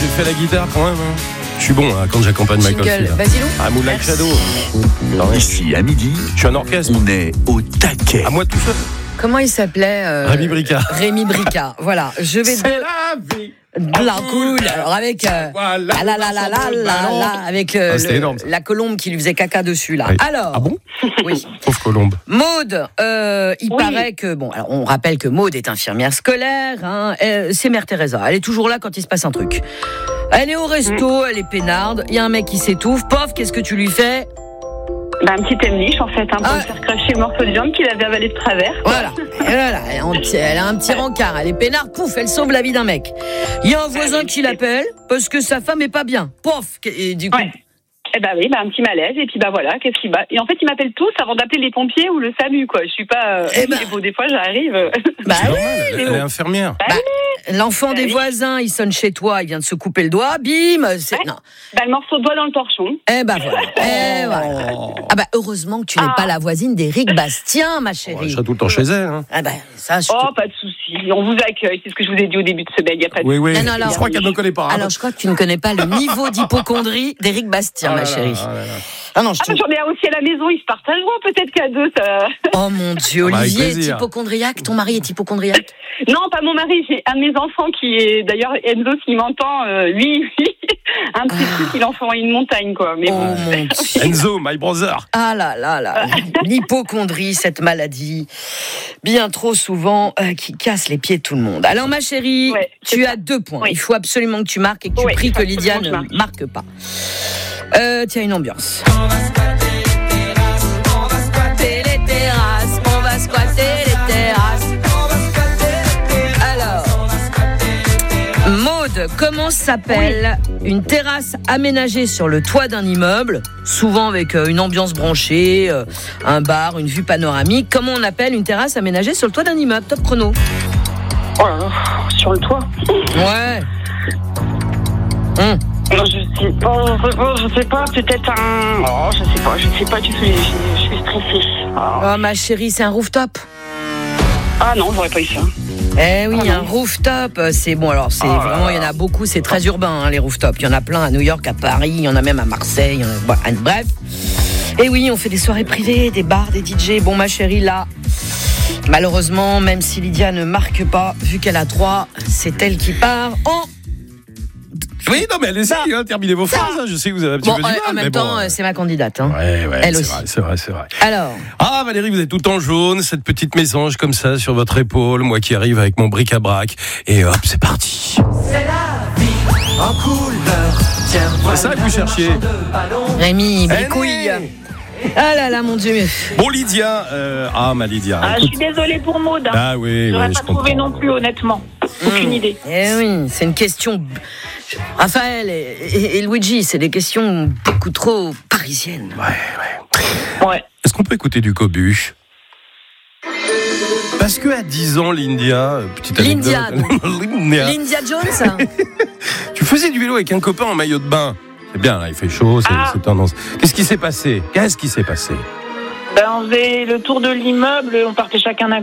j'ai fait la guitare quand même. Je suis bon quand j'accompagne Michael Field. Basilou. Moonlight Shadow. Ici, à midi, Je suis un orchestre. on est au taquet. À moi tout seul. Comment il s'appelait Rémi Bricard. Rémi Bricard. Voilà. Je vais C'est la vie. de la cool. Alors avec avec c'était énorme, ça. la colombe qui lui faisait caca dessus là. Oui. Alors. Ah bon? Oui. Pauvre colombe. Maud, il paraît que alors on rappelle que Maud est infirmière scolaire. C'est Mère Teresa. Elle est toujours là quand il se passe un truc. Elle est au resto, elle est peinarde. Il y a un mec qui s'étouffe. Pof, qu'est-ce que tu lui fais? Un petit emliche en fait, pour faire cracher le morceau de viande qu'il avait avalé de travers. Voilà. Elle a un petit rencard. Elle est peinarde. Pouf, elle sauve la vie d'un mec. Il y a un voisin qui l'appelle parce que sa femme est pas bien. Pof. Et du coup. Ouais. Eh ben oui, un petit malaise, et puis voilà, qu'est-ce qu'il bat. Et en fait, ils m'appellent tous avant d'appeler les pompiers ou le SAMU, quoi. Je suis pas. Des fois, j'arrive. C'est normal, elle est infirmière. L'enfant des voisins, il sonne chez toi, il vient de se couper le doigt, bim. Non. Le morceau de doigt dans le torchon. Voilà. Ah heureusement que tu n'es pas la voisine d'Éric Bastien, ma chérie. Je serai tout le temps chez elle. Ça. Pas de souci. On vous accueille. C'est ce que je vous ai dit au début de semaine. Il y a pas de. Oui. Non, Je crois qu'elle ne me connaît pas. Alors, je crois que tu ne connais pas le niveau d'hypocondrie d'Éric Bastien, ma chérie. J'en ai un aussi à la maison. Ils se partageront peut-être qu'à deux. Ça. Oh mon Dieu, Olivier est hypocondriaque. Ton mari est hypocondriaque? Non, pas mon mari. J'ai un de mes enfants qui est d'ailleurs Enzo, s'il m'entend, lui, un petit truc, il en fera une montagne, quoi. Mais mon Dieu. Enzo, my brother. Ah là. L'hypocondrie, cette maladie, bien trop souvent, qui casse les pieds de tout le monde. Alors, ma chérie, tu as 2 points. Oui. Il faut absolument que tu marques et que tu pries que Lydia ne marque pas. Tiens, une ambiance. On va squatter les terrasses. On va squatter les terrasses. Alors, Maud, comment s'appelle une terrasse aménagée sur le toit d'un immeuble, souvent avec une ambiance branchée, un bar, une vue panoramique? Comment on appelle une terrasse aménagée sur le toit d'un immeuble? Top chrono. Oh là là, sur le toit. Ouais. Non, je sais pas, peut-être un. Oh, je sais pas du tout, je suis stressée. Oh, ma chérie, c'est un rooftop. Ah non, j'aurais pas eu ça. Eh oui, un rooftop, c'est bon. Alors, c'est vraiment, il y en a beaucoup, c'est très urbain, les rooftops. Il y en a plein à New York, à Paris, il y en a même à Marseille. Bref. Et oui, on fait des soirées privées, des bars, des DJ. Bon, ma chérie, là, malheureusement, même si Lydia ne marque pas, vu qu'elle a 3, c'est elle qui part en. Oui, non, mais allez-y, terminez vos phrases. Je sais que vous avez un petit peu du mal. En même temps, c'est ma candidate. Ouais, elle c'est aussi. vrai. Alors. Ah, Valérie, vous êtes tout en jaune, cette petite mésange comme ça sur votre épaule. Moi qui arrive avec mon bric-à-brac. Et hop, c'est parti. C'est la vie en couleur. Tiens, c'est ça que vous cherchiez. Rémi, bricouille. Ah là là, mon Dieu. Bon, Lydia. Ma Lydia. Je suis désolée pour Maud. Ah oui, je n'aurais pas je comprends. trouvé non plus, honnêtement. Aucune idée. Eh oui, c'est une question. Raphaël et Luigi, c'est des questions beaucoup trop parisiennes. Ouais. Est-ce qu'on peut écouter du Cobuche? Parce que à 10 ans, Lindia, petite anecdote. Lindia Jones. Tu faisais du vélo avec un copain en maillot de bain. C'est bien, là, il fait chaud, c'est tendance. Qu'est-ce qui s'est passé? On faisait le tour de l'immeuble, on partait chacun d'un